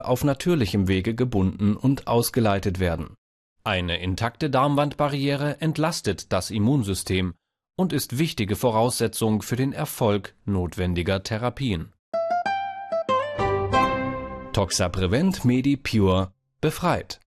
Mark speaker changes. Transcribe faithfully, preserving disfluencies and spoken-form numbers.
Speaker 1: auf natürlichem Wege gebunden und ausgeleitet werden. Eine intakte Darmwandbarriere entlastet das Immunsystem und ist wichtige Voraussetzung für den Erfolg notwendiger Therapien. Toxaprevent Medi Pure befreit.